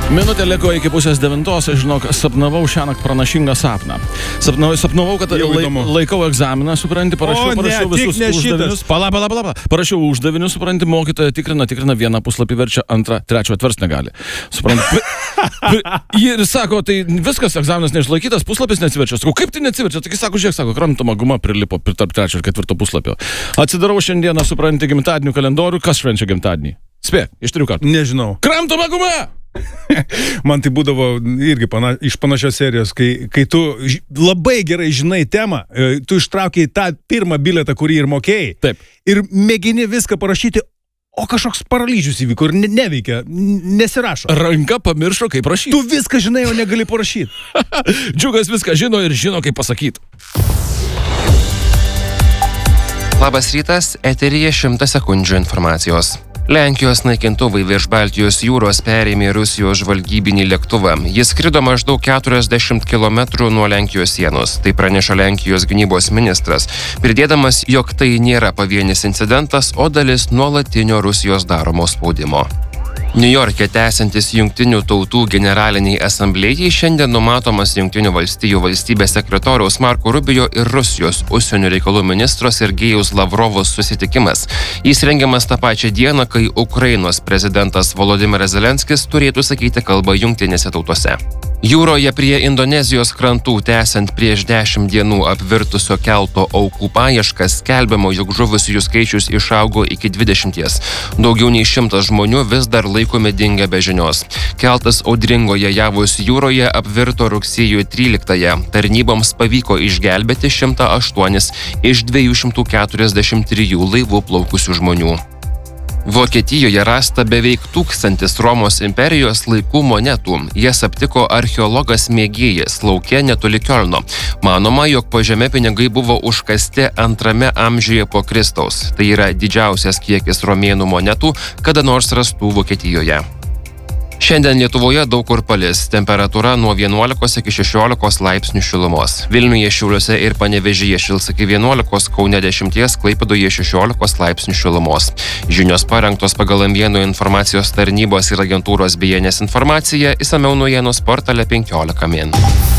Minutė liko iki 8:30, žinok, sapnavau šiąnakt pranašingą sapną. Sapnavau, kad laikau egzaminą, supranti, parašiau visus uždavinius. Pala. Parašiau uždavinius, supranti, mokytoja tikrina, vieną puslapį verčia, antrą, trečią atverst negali. Supranti. Ir sako, tai viskas, egzaminas neišlaikytas, puslapis neatsiverčia. Sakau, kaip tai neatsiverčia? Taigi sako, žiūrėk, kramtoma guma prilipo tarp trečio ir ketvirto puslapio. Atsidarau šiandieną, supranti, gimtadienių kalendorių, kas švenčia gimtadienį? Spėk, iš 3 kartų. Nežinau. Kramtoma guma! Man tai būdavo irgi iš panašios serijos, kai tu labai gerai žinai temą, tu ištraukiai tą pirmą bilietą, kurį ir mokėjai. Taip. Ir mėgini viską parašyti, o kažkoks paralyžius įvyko ir neveikia, nesirašo. Ranka pamiršo, kaip rašyti. Tu viską žinai, o negali parašyti. Džiugas viską žino ir žino, kaip pasakyti. Labas rytas, eteryje 100 sekundžių informacijos. Lenkijos naikintuvai virš Baltijos jūros perėmė Rusijos žvalgybinį lėktuvą. Jis skrido maždaug 40 km nuo Lenkijos sienos. Tai praneša Lenkijos gynybos ministras, pridėdamas, jog tai nėra pavienis incidentas, o dalis nuolatinio Rusijos daromo spaudimo. Niujorke tęsiantis Jungtinių tautų generaliniai asamblėjai šiandien numatomas Jungtinių valstijų valstybės sekretoriaus Marko Rubio ir Rusijos užsienio reikalų ministro Sergejaus Lavrovo susitikimas. Jis rengiamas tą pačią dieną, kai Ukrainos prezidentas Volodymyras Zelenskis turėtų sakyti kalbą Jungtinėse tautose. Jūroje prie Indonezijos krantų tęsiant prieš 10 dienų apvirtusio kelto aukų paieškas skelbiama, jog žuvusiųjų skaičius išaugo iki 20. Daugiau nei 100 žmonių vis dar laikomi dingę be žinios. Keltas audringoje Javos jūroje apvirto rugsėjo 13-ąją. Tarnyboms pavyko išgelbėti 108 iš 243 laivų plaukusių žmonių. Vokietijoje rasta beveik 1000 Romos imperijos laikų monetų. Jas aptiko archeologas mėgėjas lauke netoli Kiolno. Manoma, jog po žeme pinigai buvo užkasti 2 amžiuje po Kristaus. Tai yra didžiausias kiekis romėnų monetų, kada nors rastų Vokietijoje. Šiandien Lietuvoje daug kur palis. Temperatūra nuo 11 iki 16 laipsnių šilumos. Vilniuje, Šiauliuose ir Panevėžyje šils iki 11, Kaune 10, Klaipėdoje 16 laipsnių šilumos. Žinios parengtos pagal M1 informacijos tarnybos ir agentūros BNS informaciją, išsamiau naujienos portale 15 min.